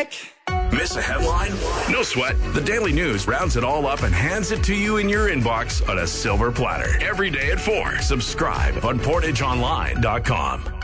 check. Miss a headline? No sweat. The Daily News rounds it all up and hands it to you in your inbox on a silver platter. Every day at 4. Subscribe on PortageOnline.com.